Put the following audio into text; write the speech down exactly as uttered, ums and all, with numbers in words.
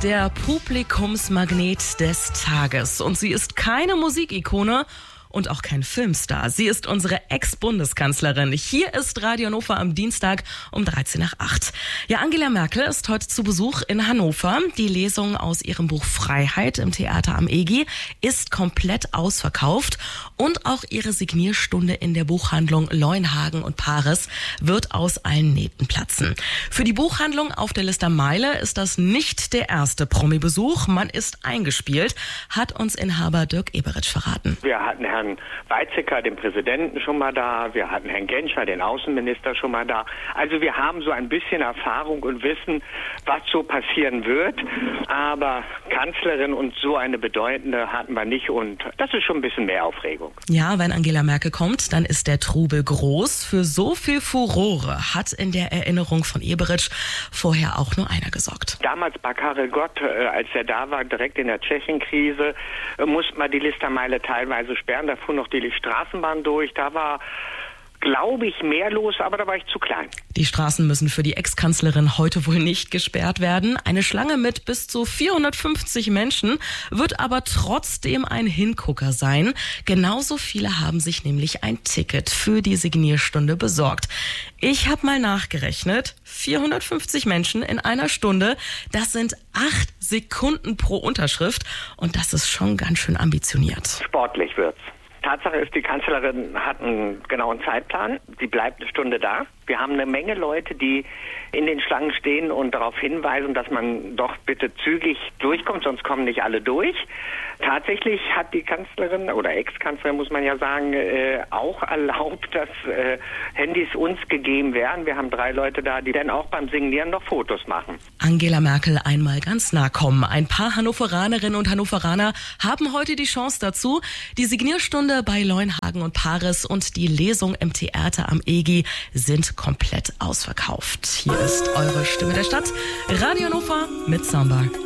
der Publikumsmagnet des Tages. Und sie ist keine Musikikone und auch kein Filmstar. Sie ist unsere Ex-Bundeskanzlerin. Hier ist Radio Hannover am Dienstag um dreizehn nach acht. Ja, Angela Merkel ist heute zu Besuch in Hannover. Die Lesung aus ihrem Buch Freiheit im Theater am E G I ist komplett ausverkauft. Und auch ihre Signierstunde in der Buchhandlung Leunhagen und Pares wird aus allen Nähten platzen. Für die Buchhandlung auf der Lister Meile ist das nicht der erste Promi-Besuch. Man ist eingespielt, hat uns Inhaber Dirk Eberitsch verraten. Wir hatten Herrn Weizsäcker, den Präsidenten, schon mal da. Wir hatten Herrn Genscher, den Außenminister, schon mal da. Also wir haben so ein bisschen Erfahrung und wissen, was so passieren wird. Aber Kanzlerin und so eine bedeutende hatten wir nicht. Und das ist schon ein bisschen mehr Aufregung. Ja, wenn Angela Merkel kommt, dann ist der Trubel groß. Für so viel Furore hat in der Erinnerung von Eberitsch vorher auch nur einer gesorgt. Damals bei Karel Gott, äh, als er da war, direkt in der Tschechenkrise, äh, musste man die Listermeile teilweise sperren. Da fuhr noch die Straßenbahn durch. Da war, glaube ich, mehr los, aber da war ich zu klein. Die Straßen müssen für die Ex-Kanzlerin heute wohl nicht gesperrt werden. Eine Schlange mit bis zu vierhundertfünfzig Menschen wird aber trotzdem ein Hingucker sein. Genauso viele haben sich nämlich ein Ticket für die Signierstunde besorgt. Ich habe mal nachgerechnet, vierhundertfünfzig Menschen in einer Stunde, das sind acht Sekunden pro Unterschrift und das ist schon ganz schön ambitioniert. Sportlich wird's. Tatsache ist, die Kanzlerin hat einen genauen Zeitplan. Sie bleibt eine Stunde da. Wir haben eine Menge Leute, die in den Schlangen stehen und darauf hinweisen, dass man doch bitte zügig durchkommt, sonst kommen nicht alle durch. Tatsächlich hat die Kanzlerin oder Ex-Kanzlerin, muss man ja sagen, äh, auch erlaubt, dass äh, Handys uns gegeben werden. Wir haben drei Leute da, die dann auch beim Signieren noch Fotos machen. Angela Merkel einmal ganz nah kommen. Ein paar Hannoveranerinnen und Hannoveraner haben heute die Chance dazu. Die Signierstunde bei Leunhagen und Pares und die Lesung im Theater am E G I sind komplett ausverkauft. Hier ist eure Stimme der Stadt, Radio Hannover mit Soundbar.